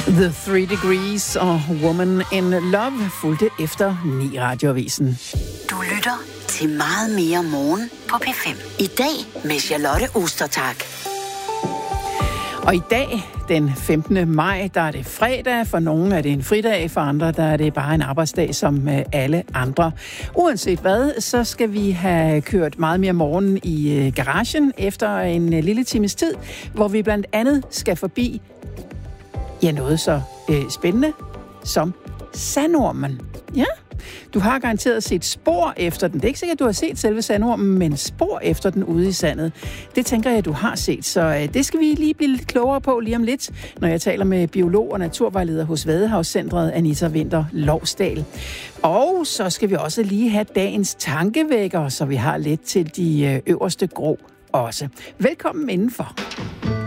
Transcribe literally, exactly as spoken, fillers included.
The Three Degrees og Woman in Love fulgte efter ni radioavisen. Du lytter til Meget mere morgen på P fem. I dag med Charlotte Ostertag. Og i dag, den femtende maj, der er det fredag. For nogle er det en fridag, for andre der er det bare en arbejdsdag som alle andre. Uanset hvad, så skal vi have kørt meget mere morgen i garagen efter en lille times tid, hvor vi blandt andet skal forbi ja, noget så øh, spændende som sandormen. Ja, du har garanteret set spor efter den. Det er ikke sikkert, at du har set selve sandormen, men spor efter den ude i sandet. Det tænker jeg, du har set. Så øh, det skal vi lige blive lidt klogere på lige om lidt, når jeg taler med biolog og naturvejleder hos Vadehavscentret Anita Winther Lovsdal. Og så skal vi også lige have dagens tankevækker, så vi har lidt til de øh, øverste grå også. Velkommen indenfor.